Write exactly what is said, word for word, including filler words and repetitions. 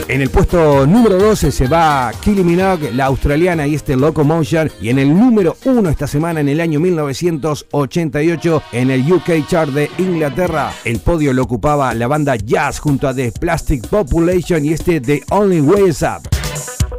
En el puesto número doce se va Kylie Minogue, la australiana, y este Locomotion. Y en el número uno esta semana, en el año mil novecientos ochenta y ocho, en el U K Chart de Inglaterra, el podio lo ocupaba la banda Jazz junto a The Plastic Population y este The Only Way Is Up.